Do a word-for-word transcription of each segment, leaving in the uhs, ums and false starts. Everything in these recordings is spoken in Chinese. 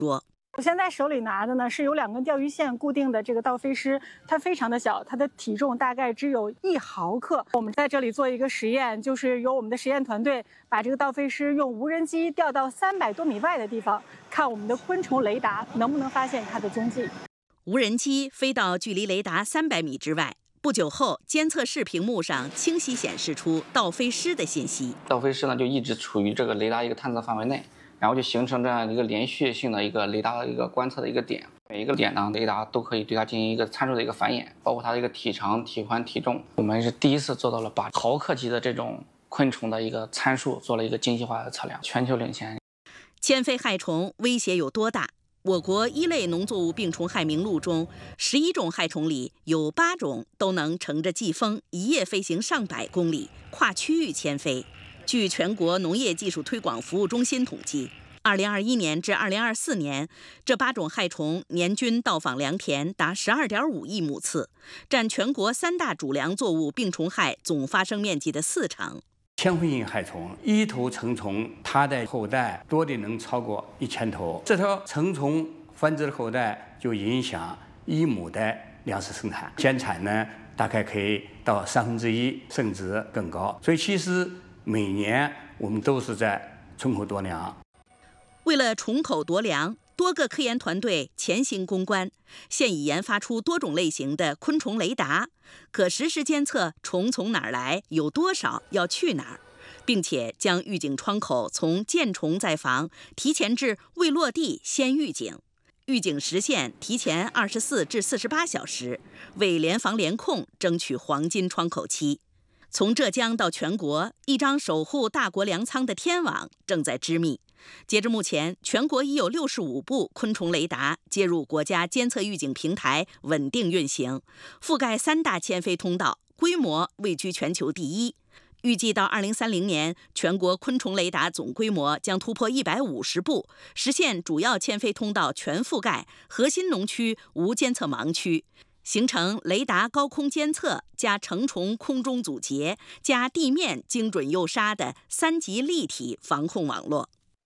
说。 我现在手里拿的呢是有两根钓鱼线固定的这个倒飞狮，它非常的小，它的体重大概只有一毫克。我们在这里做一个实验，就是由我们的实验团队把这个倒飞狮用无人机调到三百多米外的地方，看我们的昆虫雷达能不能发现它的踪迹。 无人机飞到距离雷达三百米之外，不久后，监测室屏幕上清晰显示出倒飞狮的信息。 倒飞狮呢就一直处于这个雷达一个探测范围内。然后就形成这样一个连续性的一个雷达的一个观测的一个点，每一个点呢，雷达都可以对它进行一个参数的一个繁衍，包括它的一个体长、体宽、体重。我们是第一次做到了把毫克级的这种昆虫的一个参数做了一个精细化的测量，全球领先。 迁飞害虫威胁有多大？我国一类农作物病虫害名录中，十一种害虫里有八种都能乘着季风一夜飞行上百公里，跨区域迁飞。据全国农业技术推广服务中心统计，二零二一年至二零二四年，这八种害虫年均到访良田达十二点五亿亩次，占全国三大主粮作物病虫害总发生面积的四成。 迁飞性害虫，一头成虫，它的后代多的能超过一千头。这条成虫繁殖的后代就影响一亩的粮食生产，减产呢大概可以到三分之一，甚至更高。所以其实每年我们都是在重口夺粮。 为了重口夺粮，多个科研团队潜心攻关，现已研发出多种类型的昆虫雷达，可实时监测虫从哪儿来，有多少，要去哪儿，并且将预警窗口从见虫再防提前至未落地先预警，预警时限提前二十四至四十八小时，为联防联控争取黄金窗口期。从浙江到全国，一张守护大国粮仓的天网正在织密。截至目前，全国已有六十五部昆虫雷达接入国家监测预警平台，稳定运行，覆盖三大迁飞通道，规模位居全球第一。预计到二零三零年，全国昆虫雷达总规模将突破一百五十部，实现主要迁飞通道全覆盖，核心农区无监测盲区。形成雷达高空监测加成虫空中阻截加地面精准诱杀的三级立体防控网络。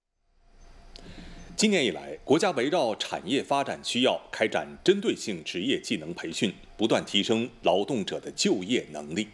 今年以来，国家围绕产业发展需要，开展针对性职业技能培训，不断提升劳动者的就业能力。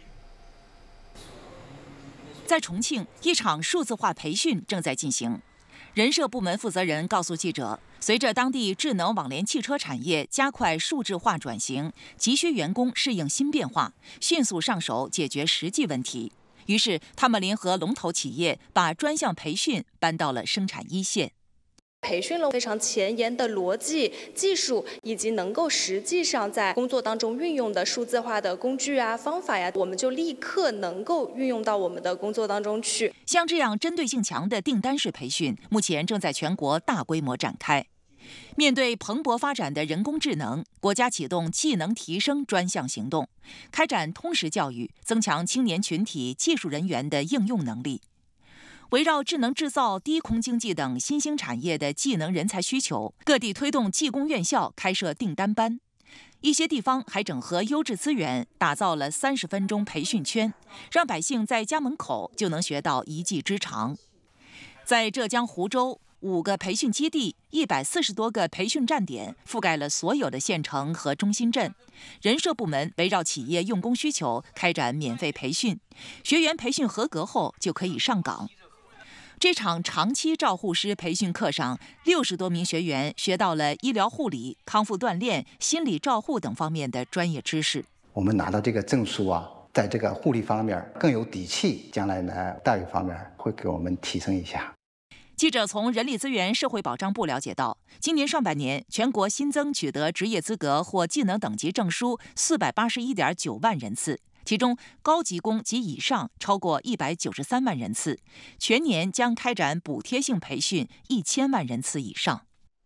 在重庆，一场数字化培训正在进行。人社部门负责人告诉记者，随着当地智能网联汽车产业加快数字化转型，急需员工适应新变化，迅速上手解决实际问题。于是，他们联合龙头企业，把专项培训搬到了生产一线。 培训了非常前沿的逻辑、技术，以及能够实际上在工作当中运用的数字化的工具啊、方法呀，我们就立刻能够运用到我们的工作当中去。 像这样针对性强的订单式培训，目前正在全国大规模展开。面对蓬勃发展的人工智能，国家启动技能提升专项行动，开展通识教育，增强青年群体技术人员的应用能力。围绕智能制造、低空经济等新兴产业的技能人才需求，各地推动技工院校开设订单班。一些地方还整合优质资源，打造了三十分钟培训圈，让百姓在家门口就能学到一技之长。在浙江湖州，五个培训基地、一百四十多个培训站点，覆盖了所有的县城和中心镇。人社部门围绕企业用工需求，开展免费培训，学员培训合格后就可以上岗。这场长期照护师培训课上，六十多名学员学到了医疗护理、康复锻炼、心理照护等方面的专业知识。 我们拿到这个证书啊，在这个护理方面更有底气，将来呢待遇方面会给我们提升一下。 记者从人力资源社会保障部了解到，今年上半年全国新增取得职业资格或技能等级证书四百八十一点九万人次。其中，高级工及以上超过一百九十三万人次，全年将开展补贴性培训一千万人次以上。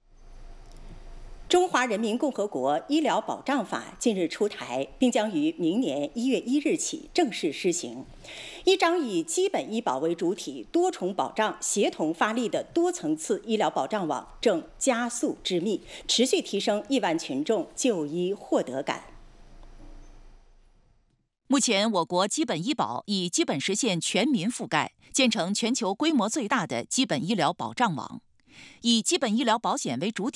中华人民共和国医疗保障法近日出台，并将于明年一月一日起正式施行。一张以基本医保为主体、多重保障协同发力的多层次医疗保障网正加速织密，持续提升亿万群众就医获得感。 目前，我国基本医保已基本实现全民覆盖，建成全球规模最大的基本医疗保障网。 以基本医疗保险为主体。